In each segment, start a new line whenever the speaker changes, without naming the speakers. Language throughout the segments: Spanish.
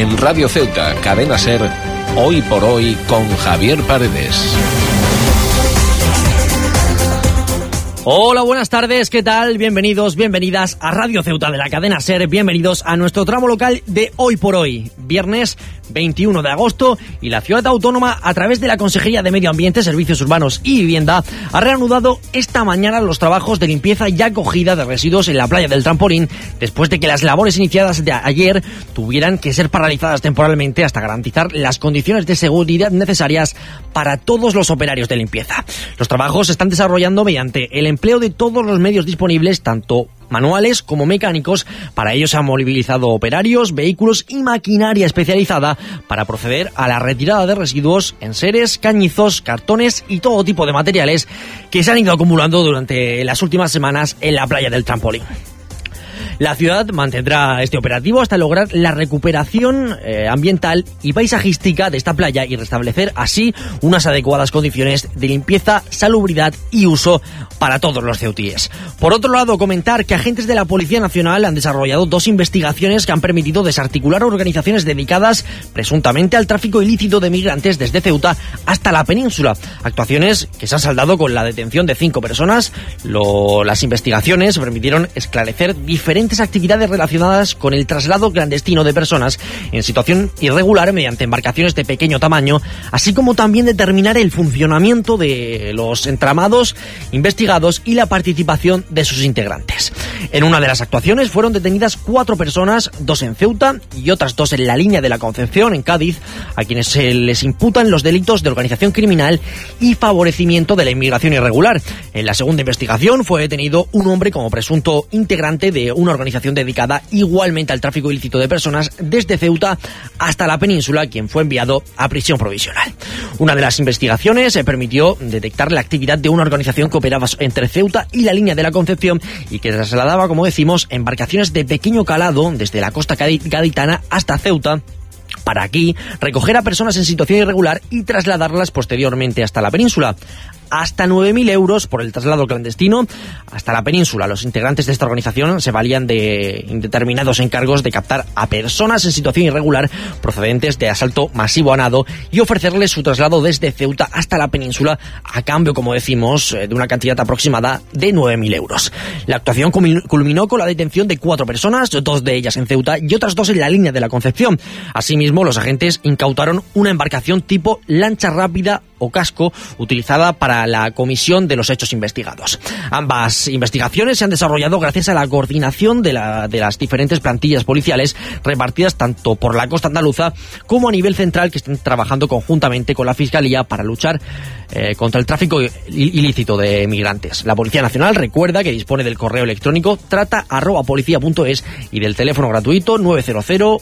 En Radio Ceuta, Cadena Ser, Hoy por Hoy con Javier Paredes.
Hola, buenas tardes, ¿qué tal? Bienvenidos, bienvenidas a Radio Ceuta de la Cadena Ser, bienvenidos a nuestro tramo local de Hoy por Hoy, viernes 21 de agosto, y la ciudad autónoma, a través de la Consejería de Medio Ambiente, Servicios Urbanos y Vivienda, ha reanudado esta mañana los trabajos de limpieza y acogida de residuos en la playa del Trampolín, después de que las labores iniciadas de ayer tuvieran que ser paralizadas temporalmente hasta garantizar las condiciones de seguridad necesarias para todos los operarios de limpieza. Los trabajos se están desarrollando mediante el empleo de todos los medios disponibles, tanto manuales como mecánicos. Para ello se han movilizado operarios, vehículos y maquinaria especializada para proceder a la retirada de residuos, enseres, cañizos, cartones y todo tipo de materiales que se han ido acumulando durante las últimas semanas en la playa del Trampolín. La ciudad mantendrá este operativo hasta lograr la recuperación ambiental y paisajística de esta playa y restablecer así unas adecuadas condiciones de limpieza, salubridad y uso para todos los ceutíes. Por otro lado, comentar que agentes de la Policía Nacional han desarrollado 2 investigaciones que han permitido desarticular organizaciones dedicadas presuntamente al tráfico ilícito de migrantes desde Ceuta hasta la península. Actuaciones que se han saldado con la detención de 5 personas. Las investigaciones permitieron esclarecer diferentes actividades relacionadas con el traslado clandestino de personas en situación irregular mediante embarcaciones de pequeño tamaño, así como también determinar el funcionamiento de los entramados investigados y la participación de sus integrantes. En una de las actuaciones fueron detenidas 4 personas, 2 en Ceuta y otras 2 en la línea de la Concepción, en Cádiz, a quienes se les imputan los delitos de organización criminal y favorecimiento de la inmigración irregular. En la segunda investigación fue detenido un hombre como presunto integrante de una organización dedicada igualmente al tráfico ilícito de personas desde Ceuta hasta la península, quien fue enviado a prisión provisional. Una de las investigaciones permitió detectar la actividad de una organización que operaba entre Ceuta y la línea de la Concepción y que trasladaba, como decimos, embarcaciones de pequeño calado desde la costa gaditana hasta Ceuta, para aquí recoger a personas en situación irregular y trasladarlas posteriormente hasta la península. Hasta 9.000 euros por el traslado clandestino hasta la península. Los integrantes de esta organización se valían de indeterminados encargos de captar a personas en situación irregular procedentes de asalto masivo a nado y ofrecerles su traslado desde Ceuta hasta la península a cambio, como decimos, de una cantidad aproximada de 9.000 euros. La actuación culminó con la detención de 4 personas, 2 de ellas en Ceuta y otras 2 en la línea de la Concepción. Asimismo, los agentes incautaron una embarcación tipo lancha rápida o casco utilizada para la comisión de los hechos investigados. Ambas investigaciones se han desarrollado gracias a la coordinación de las diferentes plantillas policiales repartidas tanto por la costa andaluza como a nivel central, que están trabajando conjuntamente con la Fiscalía para luchar contra el tráfico ilícito de migrantes. La Policía Nacional recuerda que dispone del correo electrónico trata@policia.es y del teléfono gratuito 900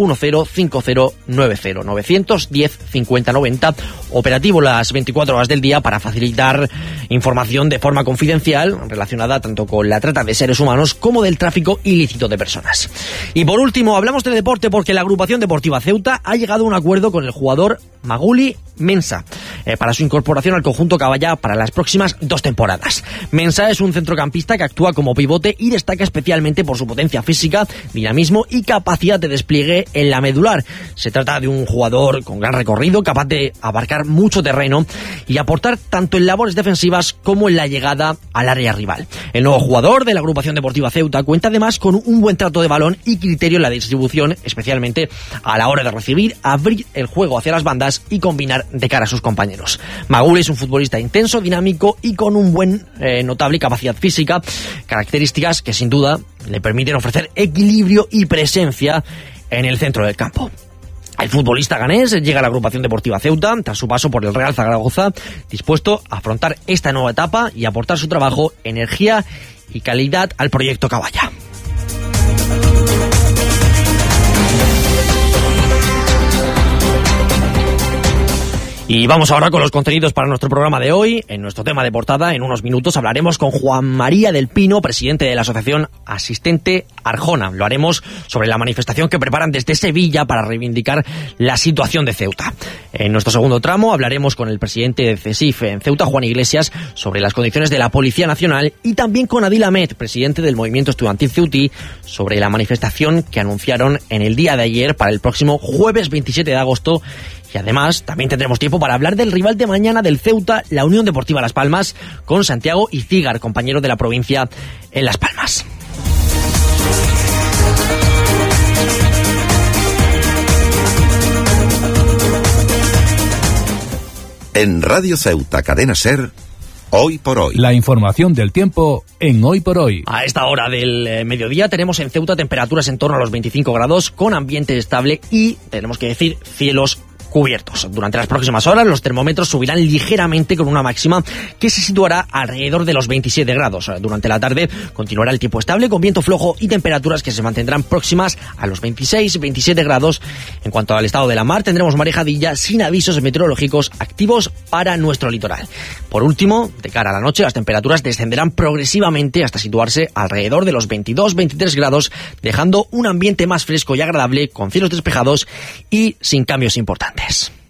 105090 910 50 90, operativo las 24 horas del día para facilitar información de forma confidencial relacionada tanto con la trata de seres humanos como del tráfico ilícito de personas. Y por último, hablamos de deporte porque la agrupación deportiva Ceuta ha llegado a un acuerdo con el jugador Maguli Mensa para su incorporación al conjunto Caballa para las próximas 2 temporadas. Mensa es un centrocampista que actúa como pivote y destaca especialmente por su potencia física, dinamismo y capacidad de despliegue en la medular. Se trata de un jugador con gran recorrido, capaz de abarcar mucho terreno y aportar tanto en labores defensivas como en la llegada al área rival. El nuevo jugador de la agrupación deportiva Ceuta cuenta además con un buen trato de balón y criterio en la distribución, especialmente a la hora de recibir, abrir el juego hacia las bandas y combinar de cara a sus compañeros. Maguli es un futbolista intenso, dinámico y con un buen notable capacidad física, características que sin duda le permiten ofrecer equilibrio y presencia en el centro del campo. El futbolista ganés llega a la agrupación deportiva Ceuta tras su paso por el Real Zaragoza, dispuesto a afrontar esta nueva etapa y aportar su trabajo, energía y calidad al proyecto Caballa. Y vamos ahora con los contenidos para nuestro programa de hoy. En nuestro tema de portada, en unos minutos, hablaremos con Juan María del Pino, presidente de la Asociación Asistente Arjona. Lo haremos sobre la manifestación que preparan desde Sevilla para reivindicar la situación de Ceuta. En nuestro segundo tramo hablaremos con el presidente de CESIF en Ceuta, Juan Iglesias, sobre las condiciones de la Policía Nacional, y también con Adil Ahmed, presidente del movimiento estudiantil ceutí, sobre la manifestación que anunciaron en el día de ayer para el próximo jueves 27 de agosto. Y además también tendremos tiempo para hablar del rival de mañana del Ceuta, la Unión Deportiva Las Palmas, con Santiago Icígar, compañero de la provincia en Las Palmas.
En Radio Ceuta, Cadena SER, Hoy por Hoy.
La información del tiempo en Hoy por Hoy.
A esta hora del mediodía tenemos en Ceuta temperaturas en torno a los 25 grados, con ambiente estable y, tenemos que decir, cielos cubiertos. Durante las próximas horas los termómetros subirán ligeramente con una máxima que se situará alrededor de los 27 grados. Durante la tarde continuará el tiempo estable con viento flojo y temperaturas que se mantendrán próximas a los 26-27 grados. En cuanto al estado de la mar, tendremos marejadilla sin avisos meteorológicos activos para nuestro litoral. Por último, de cara a la noche, las temperaturas descenderán progresivamente hasta situarse alrededor de los 22-23 grados, dejando un ambiente más fresco y agradable con cielos despejados y sin cambios importantes.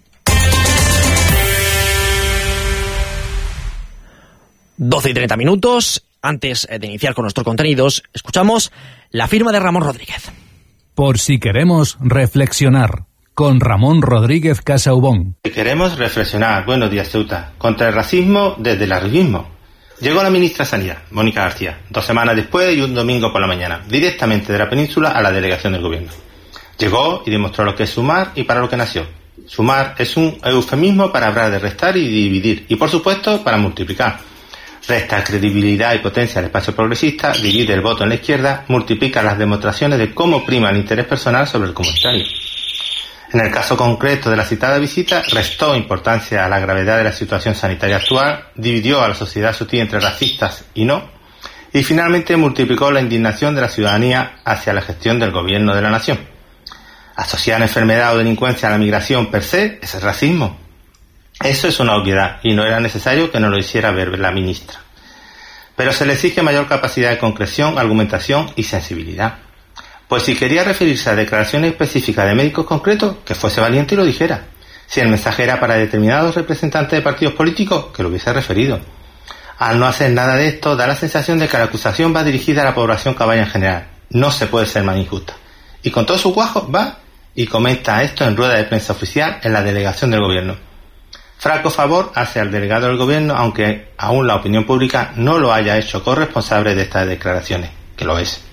12:30 minutos. Antes de iniciar con nuestros contenidos, escuchamos la firma de Ramón Rodríguez.
Por si queremos reflexionar, con Ramón Rodríguez Casaubón.
Si queremos reflexionar, buenos días Ceuta, contra el racismo desde el arribismo. Llegó la ministra de Sanidad, Mónica García, 2 semanas después y un domingo por la mañana, directamente de la península a la delegación del gobierno. Llegó y demostró lo que es sumar y para lo que nació. Sumar es un eufemismo para hablar de restar y dividir, y por supuesto para multiplicar. Resta credibilidad y potencia al espacio progresista, divide el voto en la izquierda, multiplica las demostraciones de cómo prima el interés personal sobre el comunitario. En el caso concreto de la citada visita, restó importancia a la gravedad de la situación sanitaria actual, dividió a la sociedad ceutí entre racistas y no, y finalmente multiplicó la indignación de la ciudadanía hacia la gestión del gobierno de la nación. Asociar enfermedad o delincuencia a la migración per se es el racismo. Eso es una obviedad y no era necesario que nos lo hiciera ver la ministra. Pero se le exige mayor capacidad de concreción, argumentación y sensibilidad. Pues si quería referirse a declaraciones específicas de médicos concretos, que fuese valiente y lo dijera. Si el mensaje era para determinados representantes de partidos políticos, que lo hubiese referido. Al no hacer nada de esto, da la sensación de que la acusación va dirigida a la población caballa en general. No se puede ser más injusta. Y con todo su cuajo va y comenta esto en rueda de prensa oficial en la delegación del gobierno. Flaco favor hace al delegado del gobierno, aunque aún la opinión pública no lo haya hecho corresponsable de estas declaraciones, que lo es.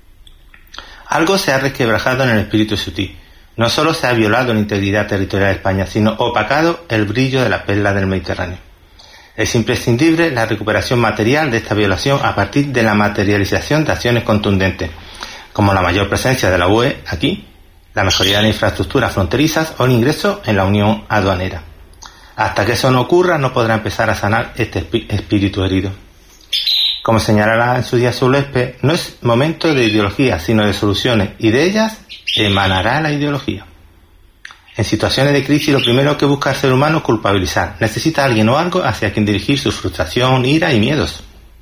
Algo se ha resquebrajado en el espíritu ceutí. No solo se ha violado la integridad territorial de España, sino opacado el brillo de la perla del Mediterráneo. Es imprescindible la recuperación material de esta violación a partir de la materialización de acciones contundentes, como la mayor presencia de la UE aquí, la mejoría de las infraestructuras fronterizas o el ingreso en la unión aduanera. Hasta que eso no ocurra, no podrá empezar a sanar este espíritu herido. Como señalará en su día Zulespe, no es momento de ideología, sino de soluciones, y de ellas emanará la ideología. En situaciones de crisis, lo primero que busca el ser humano es culpabilizar. Necesita a alguien o algo hacia quien dirigir su frustración, ira y miedos.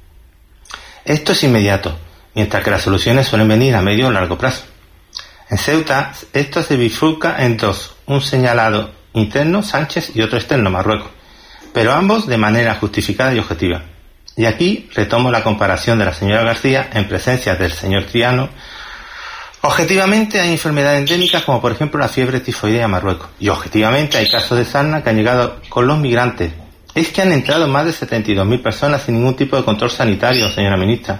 Esto es inmediato, mientras que las soluciones suelen venir a medio o largo plazo. En Ceuta, esto se bifurca en dos, un señalado interno, Sánchez, y otro externo, Marruecos, pero ambos de manera justificada y objetiva. Y aquí retomo la comparación de la señora García en presencia del señor Triano. Objetivamente hay enfermedades endémicas como por ejemplo la fiebre tifoidea en Marruecos, y objetivamente hay casos de sarna que han llegado con los migrantes. Es que han entrado más de 72.000 personas sin ningún tipo de control sanitario, señora ministra.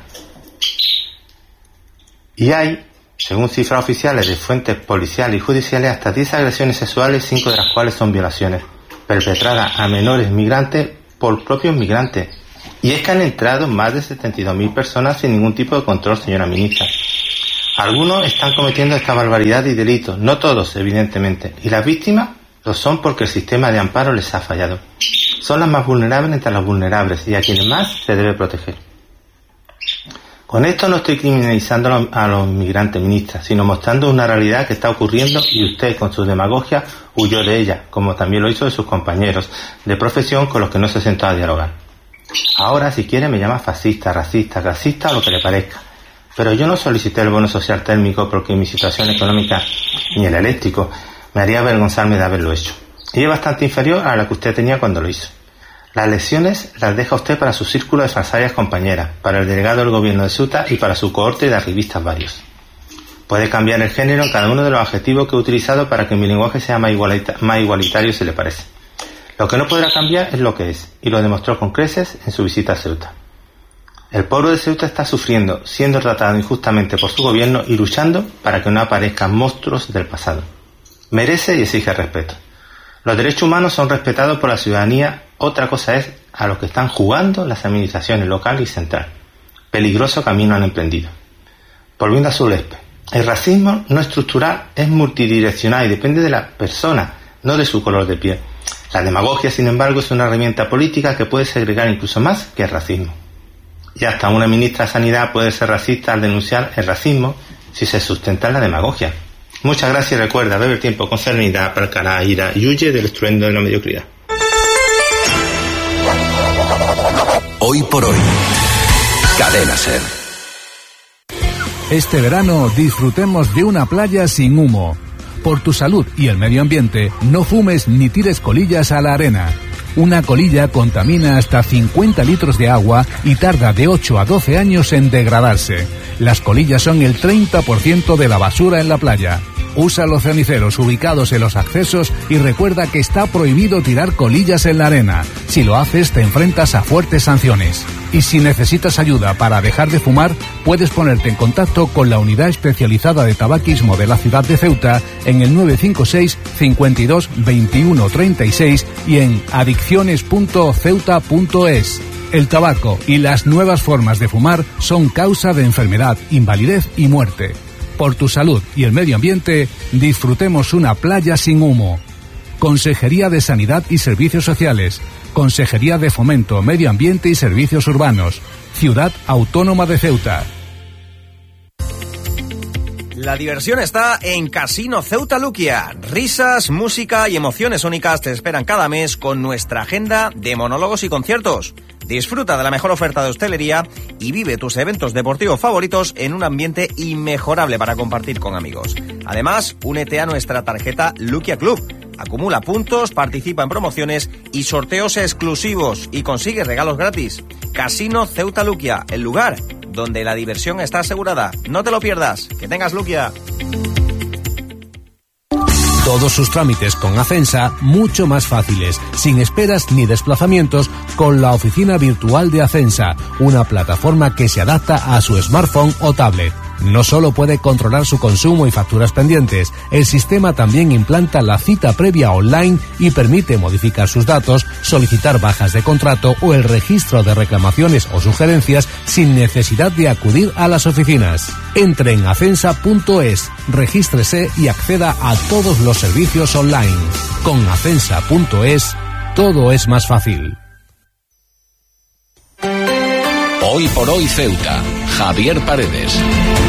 Y hay, según cifras oficiales de fuentes policiales y judiciales, hasta 10 agresiones sexuales, 5 de las cuales son violaciones, perpetradas a menores migrantes por propios migrantes. Y es que han entrado más de 72.000 personas sin ningún tipo de control, señora ministra. Algunos están cometiendo esta barbaridad y delitos, no todos, evidentemente, y las víctimas lo son porque el sistema de amparo les ha fallado. Son las más vulnerables entre los vulnerables y a quienes más se debe proteger. Con esto no estoy criminalizando a los inmigrantes, ministra, sino mostrando una realidad que está ocurriendo y usted, con su demagogia, huyó de ella, como también lo hizo de sus compañeros de profesión con los que no se sentó a dialogar. Ahora, si quiere, me llama fascista, racista, clasista o lo que le parezca. Pero yo no solicité el bono social térmico porque mi situación económica ni el eléctrico me haría avergonzarme de haberlo hecho. Y es bastante inferior a la que usted tenía cuando lo hizo. Las lecciones las deja usted para su círculo de falsarias compañeras, para el delegado del gobierno de Ceuta y para su cohorte de arribistas varios. Puede cambiar el género en cada uno de los adjetivos que he utilizado para que mi lenguaje sea más igualitario si le parece. Lo que no podrá cambiar es lo que es, y lo demostró con creces en su visita a Ceuta. El pueblo de Ceuta está sufriendo, siendo tratado injustamente por su gobierno y luchando para que no aparezcan monstruos del pasado. Merece y exige respeto. Los derechos humanos son respetados por la ciudadanía, otra cosa es a los que están jugando las administraciones local y central. Peligroso camino han emprendido. Volviendo a su lespe, el racismo no estructural es multidireccional y depende de la persona, no de su color de piel. La demagogia, sin embargo, es una herramienta política que puede segregar incluso más que el racismo. Y hasta una ministra de Sanidad puede ser racista al denunciar el racismo si se sustenta en la demagogia. Muchas gracias y recuerda, bebe el tiempo con serenidad para la ira y huye del estruendo de la mediocridad.
Hoy por hoy. Cadena SER.
Este verano disfrutemos de una playa sin humo. Por tu salud y el medio ambiente, no fumes ni tires colillas a la arena. Una colilla contamina hasta 50 litros de agua y tarda de 8 a 12 años en degradarse. Las colillas son el 30% de la basura en la playa. Usa los ceniceros ubicados en los accesos y recuerda que está prohibido tirar colillas en la arena. Si lo haces, te enfrentas a fuertes sanciones. Y si necesitas ayuda para dejar de fumar, puedes ponerte en contacto con la unidad especializada de tabaquismo de la ciudad de Ceuta en el 956 52 21 36 y en adicciones.ceuta.es. El tabaco y las nuevas formas de fumar son causa de enfermedad, invalidez y muerte. Por tu salud y el medio ambiente, disfrutemos una playa sin humo. Consejería de Sanidad y Servicios Sociales. Consejería de Fomento, Medio Ambiente y Servicios Urbanos. Ciudad Autónoma de Ceuta.
La diversión está en Casino Ceuta Luquia. Risas, música y emociones únicas te esperan cada mes con nuestra agenda de monólogos y conciertos. Disfruta de la mejor oferta de hostelería y vive tus eventos deportivos favoritos en un ambiente inmejorable para compartir con amigos. Además, únete a nuestra tarjeta Luquia Club. Acumula puntos, participa en promociones y sorteos exclusivos y consigue regalos gratis. Casino Ceuta Luquia, el lugar donde la diversión está asegurada. No te lo pierdas. Que tengas Luquia.
Todos sus trámites con Acensa mucho más fáciles, sin esperas ni desplazamientos, con la oficina virtual de Acensa, una plataforma que se adapta a su smartphone o tablet. No solo puede controlar su consumo y facturas pendientes, el sistema también implanta la cita previa online y permite modificar sus datos, solicitar bajas de contrato o el registro de reclamaciones o sugerencias sin necesidad de acudir a las oficinas. Entre en acensa.es, regístrese y acceda a todos los servicios online. Con acensa.es, todo es más fácil.
Hoy por hoy Ceuta, Javier Paredes.